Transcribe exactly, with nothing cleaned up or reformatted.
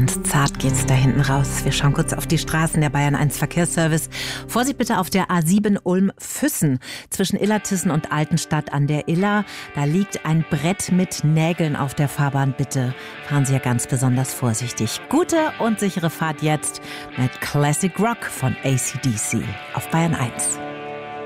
Ganz zart geht's da hinten raus. Wir schauen kurz auf die Straßen der Bayern eins Verkehrsservice. Vorsicht bitte auf der A sieben Ulm-Füssen zwischen Illertissen und Altenstadt an der Iller. Da liegt ein Brett mit Nägeln auf der Fahrbahn. Bitte fahren Sie ja ganz besonders vorsichtig. Gute und sichere Fahrt jetzt mit Classic Rock von A C D C auf Bayern eins.